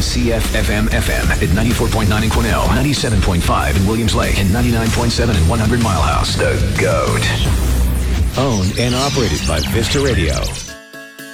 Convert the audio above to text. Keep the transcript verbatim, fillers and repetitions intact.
C F F M F M at ninety-four point nine in Quesnel, ninety-seven point five in Williams Lake, and ninety-nine point seven in one hundred Mile House. The GOAT. Owned and operated by Vista Radio.